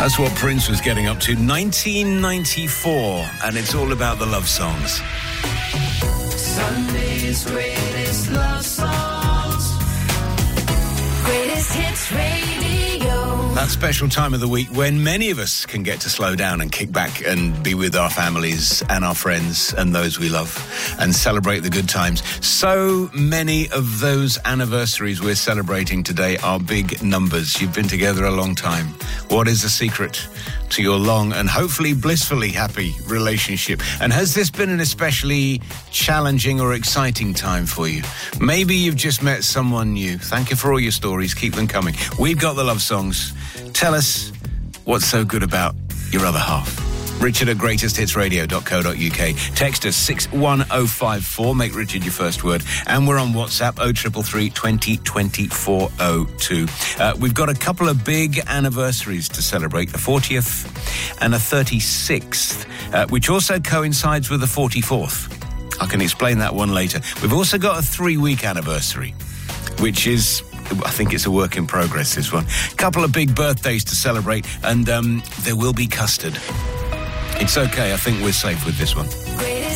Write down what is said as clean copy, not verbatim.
That's what Prince was getting up to. 1994, and it's all about the love songs. Sunday's greatest love songs. Greatest hits radio. That special time of the week when many of us can get to slow down and kick back and be with our families and our friends and those we love and celebrate the good times. So many of those anniversaries we're celebrating today are big numbers. You've been together a long time. What is the secret to your long and hopefully blissfully happy relationship? And has this been an especially challenging or exciting time for you? Maybe you've just met someone new. Thank you for all your stories. Keep them coming. We've got the love songs. Tell us what's so good about your other half. Richard at greatesthitsradio.co.uk. Text us 61054. Make Richard your first word. And we're on WhatsApp 0333 20 20 402. We've got a couple of big anniversaries to celebrate, a 40th and a 36th, which also coincides with the 44th. I can explain that one later. We've also got a 3-week anniversary, which is, I think it's a work in progress, this one. A couple of big birthdays to celebrate, and there will be custard. It's okay, I think we're safe with this one.